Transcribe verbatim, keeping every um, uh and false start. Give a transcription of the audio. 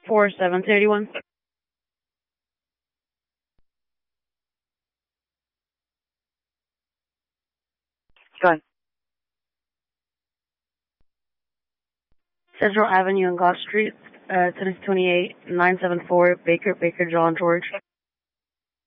four seven thirty one. Go ahead. Central Avenue and Goss Street, uh, twenty-eight, nine seven four, Baker, Baker, John, George.